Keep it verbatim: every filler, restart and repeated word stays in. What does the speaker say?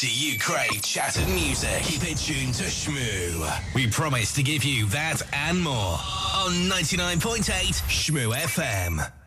Do you crave chattered music? Keep it tuned to Shmoo. We promise to give you that and more on ninety-nine point eight Shmoo F M.